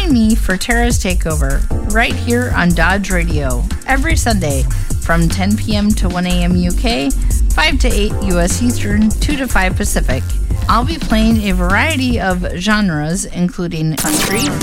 Join me for Tara's Takeover right here on Dodge Radio every Sunday from 10 p.m. to 1 a.m. UK, 5 to 8 US Eastern, 2 to 5 Pacific. I'll be playing a variety of genres, including country,